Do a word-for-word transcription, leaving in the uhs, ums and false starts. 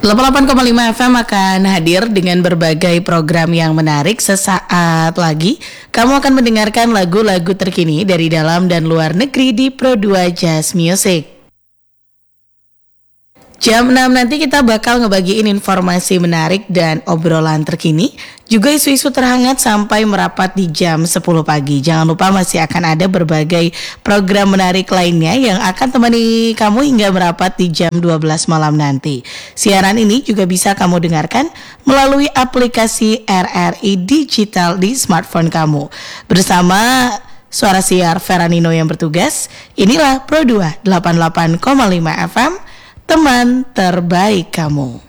delapan puluh delapan koma lima F M akan hadir dengan berbagai program yang menarik. Sesaat lagi kamu akan mendengarkan lagu-lagu terkini dari dalam dan luar negeri di Pro dua Jazz Music. Jam enam nanti kita bakal ngebagiin informasi menarik dan obrolan terkini, juga isu-isu terhangat sampai merapat di jam sepuluh pagi. Jangan lupa masih akan ada berbagai program menarik lainnya yang akan temani kamu hingga merapat di jam dua belas malam nanti. Siaran ini juga bisa kamu dengarkan melalui aplikasi R R I Digital di smartphone kamu. Bersama suara siar Veranino yang bertugas, inilah Pro dua delapan puluh delapan koma lima F M, teman terbaik kamu.